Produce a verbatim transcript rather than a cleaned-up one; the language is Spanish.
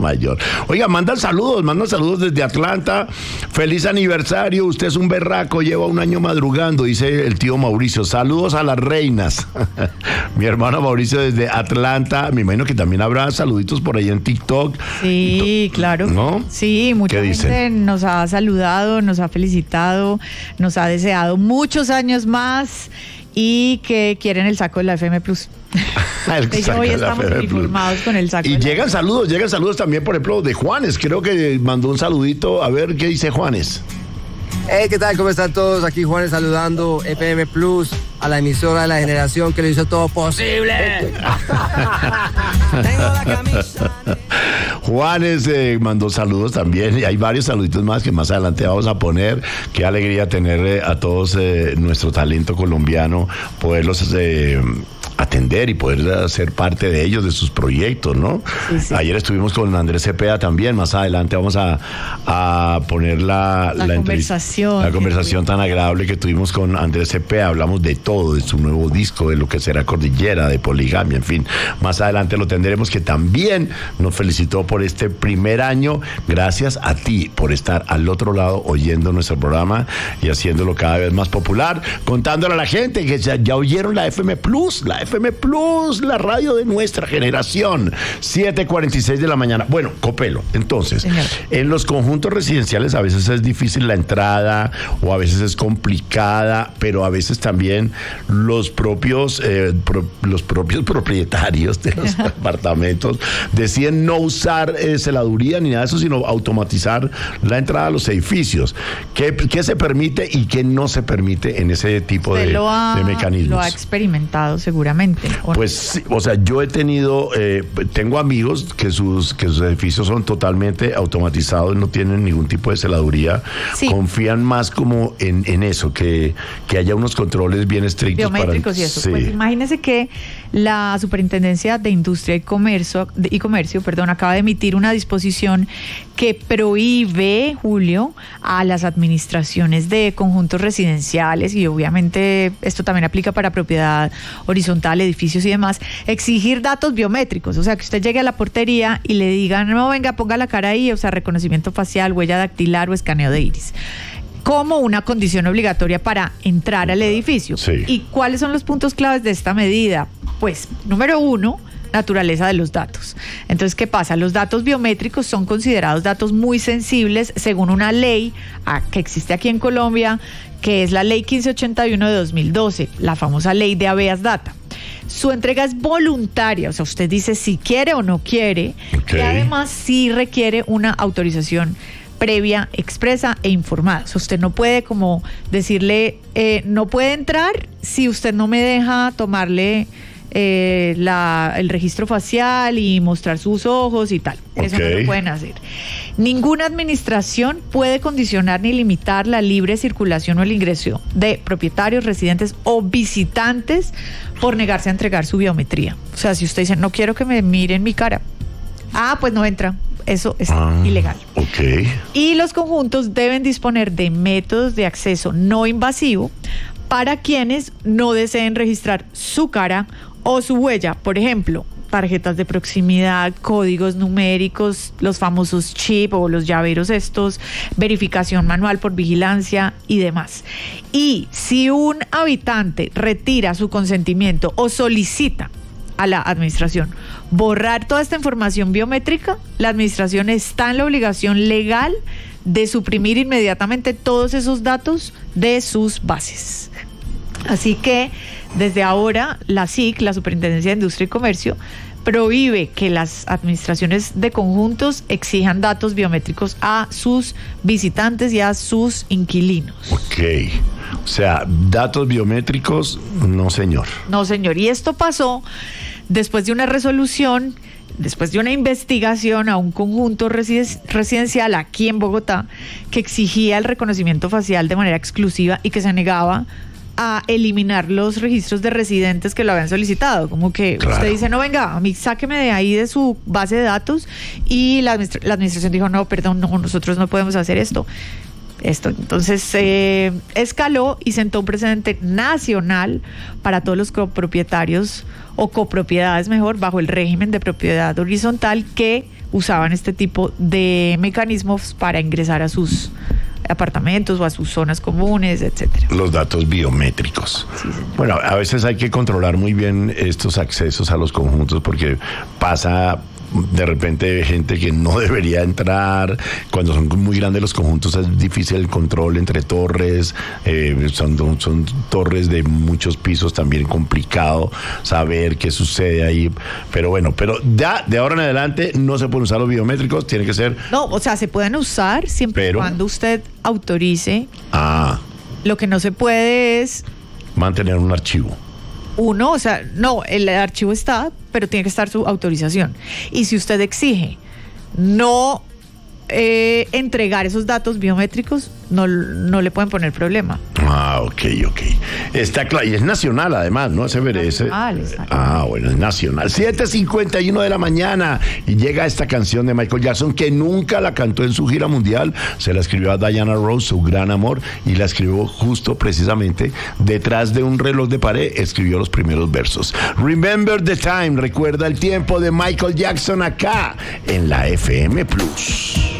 mayor. Oiga, mandan saludos, mandan saludos desde Atlanta. Feliz aniversario, usted es un berraco, lleva un año madrugando, dice el tío Mauricio. Saludos a las reinas. Mi hermano Mauricio desde Atlanta. Me imagino que también habrá saluditos por ahí en TikTok. Sí, claro. ¿No? Sí, mucha ¿Qué gente dicen? nos ha saludado, nos ha felicitado, nos ha deseado muchos años más y que quieren el saco de la F M Plus. El De hecho, saco hoy de la estamos F M Plus. uniformados con el saco. Y de la- llegan saludos, llegan saludos también, por ejemplo, de Juanes. Creo que mandó un saludito. A ver qué dice Juanes. Hey, ¿qué tal? ¿Cómo están todos? Aquí Juanes saludando F M Plus, a la emisora de la generación que lo hizo todo posible. Juanes eh, mandó saludos también, y hay varios saluditos más que más adelante vamos a poner. Qué alegría tener eh, a todos eh, nuestro talento colombiano, poderlos eh, atender y poder ser parte de ellos, de sus proyectos, ¿no? Sí, sí. Ayer estuvimos con Andrés Cepeda también, más adelante vamos a, a poner la, La entrevista- conversación la que conversación tan agradable que tuvimos con Andrés Cepeda. Hablamos de todo, de su nuevo disco, de lo que será Cordillera, de Poligamia, en fin. Más adelante lo tendremos, que también nos felicitó por este primer año. Gracias a ti por estar al otro lado oyendo nuestro programa y haciéndolo cada vez más popular, contándole a la gente que ya, ya oyeron la F M Plus, la F M Plus, la radio de nuestra generación. siete cuarenta y seis de la mañana. Bueno, Copelo, entonces, Señor. en los conjuntos residenciales a veces es difícil la entrada o a veces es complicada, pero a veces también los propios eh, pro- los propios propietarios de los apartamentos deciden no usar eh, celaduría ni nada de eso, sino automatizar la entrada a los edificios. ¿Qué, qué se permite y qué no se permite en ese tipo Usted de, lo ha, de mecanismos? lo ha experimentado seguramente. ¿o no? Pues sí, o sea, yo he tenido, eh, tengo amigos que sus que sus edificios son totalmente automatizados, no tienen ningún tipo de celaduría, Sí. confían más como en, en eso, que, que haya unos controles bien estrictos. Biométricos para, y eso. Sí. Pues imagínese que la Superintendencia de Industria y Comercio, de- y Comercio, perdón, acaba de emitir una disposición que prohíbe, Julio, a las administraciones de conjuntos residenciales, y obviamente esto también aplica para propiedad horizontal, edificios y demás, exigir datos biométricos. O sea, que usted llegue a la portería y le digan, no, venga, ponga la cara ahí, o sea, reconocimiento facial, huella dactilar o escaneo de iris, como una condición obligatoria para entrar al edificio. Sí. ¿Y cuáles son los puntos claves de esta medida? Pues, número uno, naturaleza de los datos. Entonces, ¿qué pasa? Los datos biométricos son considerados datos muy sensibles según una ley ah, que existe aquí en Colombia, que es la ley quince ochenta y uno de dos mil doce, la famosa ley de habeas data. Su entrega es voluntaria, o sea, usted dice si quiere o no quiere, Ok. y además sí requiere una autorización previa, expresa e informada. O sea, usted no puede como decirle, eh, no puede entrar si usted no me deja tomarle eh, la, el registro facial y mostrar sus ojos y tal. Eso no Ok. lo pueden hacer. Ninguna administración puede condicionar ni limitar la libre circulación o el ingreso de propietarios, residentes o visitantes por negarse a entregar su biometría. O sea, si usted dice, no quiero que me miren mi cara, ah, pues no entra. Eso es Ah, ilegal. Ok. Y los conjuntos deben disponer de métodos de acceso no invasivo para quienes no deseen registrar su cara o su huella. Por ejemplo, tarjetas de proximidad, códigos numéricos, los famosos chip o los llaveros estos, verificación manual por vigilancia y demás. Y si un habitante retira su consentimiento o solicita a la administración borrar toda esta información biométrica, la administración está en la obligación legal de suprimir inmediatamente todos esos datos de sus bases. Así que desde ahora la S I C, la Superintendencia de Industria y Comercio, prohíbe que las administraciones de conjuntos exijan datos biométricos a sus visitantes y a sus inquilinos. Ok. O sea, datos biométricos, no señor. No, señor. Y esto pasó después de una resolución, después de una investigación a un conjunto residen- residencial aquí en Bogotá que exigía el reconocimiento facial de manera exclusiva y que se negaba a eliminar los registros de residentes que lo habían solicitado. Como que Claro. usted dice, no, venga, a mí sáqueme de ahí de su base de datos, y la, administra- la administración dijo, no, perdón, no, nosotros no podemos hacer esto. Esto, entonces eh, escaló y sentó un precedente nacional para todos los copropietarios o copropiedades, mejor, bajo el régimen de propiedad horizontal, que usaban este tipo de mecanismos para ingresar a sus apartamentos o a sus zonas comunes, etcétera. Los datos biométricos. Sí, señor. Bueno, a veces hay que controlar muy bien estos accesos a los conjuntos porque pasa de repente gente que no debería entrar. Cuando son muy grandes los conjuntos es difícil el control entre torres, eh, son, son torres de muchos pisos, también complicado saber qué sucede ahí, pero bueno, pero ya de ahora en adelante no se pueden usar los biométricos, tiene que ser... No, o sea, se pueden usar siempre Pero- y cuando usted autorice. Ah, Lo que no se puede es mantener un archivo. uno, o sea, no, el archivo está, pero tiene que estar su autorización. Y si usted exige no eh, entregar esos datos biométricos, no, no le pueden poner problema. Ah, ok, ok. Está claro, y es nacional además, ¿no? Ese merece. Nacional, exacto. Ah, bueno, es nacional. siete cincuenta y uno de la mañana y llega esta canción de Michael Jackson que nunca la cantó en su gira mundial. Se la escribió a Diana Ross, su gran amor, y la escribió justo precisamente detrás de un reloj de pared. Escribió los primeros versos. Remember the time, recuerda el tiempo de Michael Jackson acá en la F M Plus.